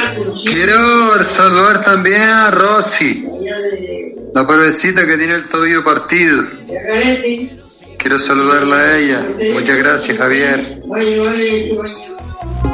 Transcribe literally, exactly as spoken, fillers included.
Quiero saludar también a Rosy, la pobrecita que tiene el tobillo partido. Quiero saludarla a ella. Muchas gracias, Javier.